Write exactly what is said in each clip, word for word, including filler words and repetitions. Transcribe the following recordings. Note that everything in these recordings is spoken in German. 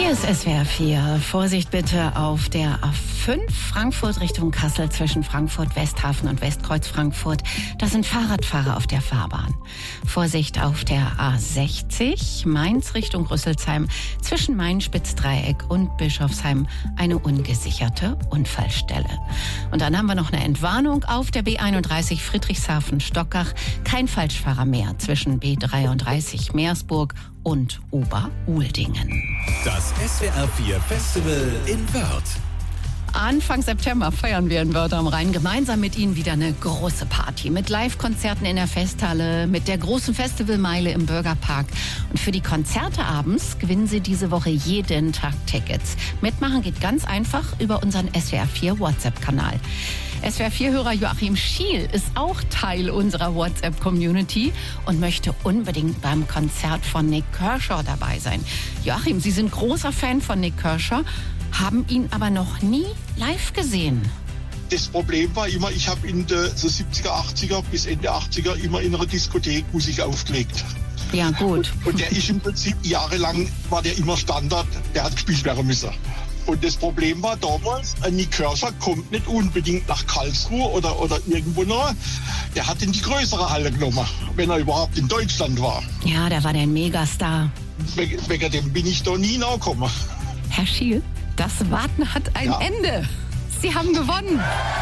Hier ist S W R vier. Vorsicht bitte auf der A fünf Frankfurt Richtung Kassel zwischen Frankfurt Westhafen und Westkreuz Frankfurt. Da sind Fahrradfahrer auf der Fahrbahn. Vorsicht auf der A sechzig Mainz Richtung Rüsselsheim zwischen Main-Spitz-Dreieck und Bischofsheim eine ungesicherte Unfallstelle. Und dann haben wir noch eine Entwarnung auf der B einunddreißig Friedrichshafen-Stockach. Kein Falschfahrer mehr zwischen B dreiunddreißig Meersburg und Ober-Uldingen. Das S W R vier Festival in Wörth. Anfang September feiern wir in Wörth am Rhein gemeinsam mit Ihnen wieder eine große Party. Mit Live-Konzerten in der Festhalle, mit der großen Festivalmeile im Bürgerpark. Und für die Konzerte abends gewinnen Sie diese Woche jeden Tag Tickets. Mitmachen geht ganz einfach über unseren S W R vier WhatsApp-Kanal. S W R vier-Hörer Joachim Schiel ist auch Teil unserer WhatsApp-Community und möchte unbedingt beim Konzert von Nik Kershaw dabei sein. Joachim, Sie sind großer Fan von Nik Kershaw, haben ihn aber noch nie live gesehen. Das Problem war immer, ich habe in den so siebziger, achtziger bis Ende achtziger immer in einer Diskothek Musik aufgelegt. Ja, gut. Und der ist im Prinzip jahrelang, war der immer Standard, der hat gespielt werden müssen. Und das Problem war damals, Nik Kershaw kommt nicht unbedingt nach Karlsruhe oder, oder irgendwo noch. Der hat in die größere Halle genommen, wenn er überhaupt in Deutschland war. Ja, der war der Megastar. We- wegen dem bin ich da nie nachgekommen. Herr Schiel, das Warten hat ein Ja. Ende. Sie haben gewonnen.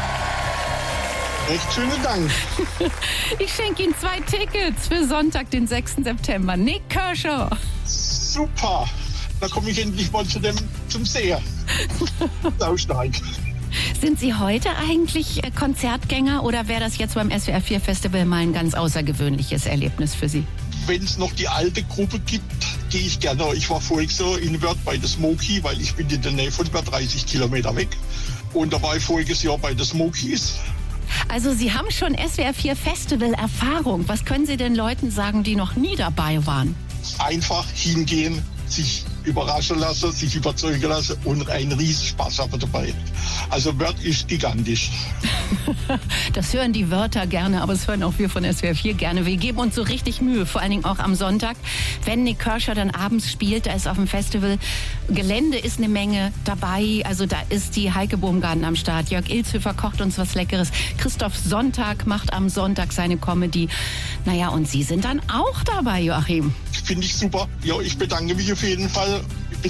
Recht schönen Dank. Ich schenke Ihnen zwei Tickets für Sonntag, den sechsten September. Nik Kershaw. Super. Da komme ich endlich mal zu dem, zum Seher. Sausteig. Sind Sie heute eigentlich äh, Konzertgänger oder wäre das jetzt beim S W R vier Festival mal ein ganz außergewöhnliches Erlebnis für Sie? Wenn es noch die alte Gruppe gibt, gehe ich gerne. Ich war vorhin so in Wörth bei der Smoky, weil ich bin in der Nähe von über dreißig Kilometer weg. Und da war ich voriges Jahr bei der Smokies. Also Sie haben schon S W R vier Festival-Erfahrung. Was können Sie den Leuten sagen, die noch nie dabei waren? Einfach hingehen, sich überraschen lassen, sich überzeugen lassen und einen riesen Spaß haben dabei. Also Wörth ist gigantisch. Das hören die Wörter gerne, aber das hören auch wir von S W R vier gerne. Wir geben uns so richtig Mühe, vor allen Dingen auch am Sonntag. Wenn Nik Kershaw dann abends spielt, da ist auf dem Festival Gelände ist eine Menge dabei. Also da ist die Heike Bohmgarten am Start. Jörg Ilzhöfer kocht uns was Leckeres. Christoph Sonntag macht am Sonntag seine Comedy. Naja, und Sie sind dann auch dabei, Joachim. Finde ich super. Ja, ich bedanke mich auf jeden Fall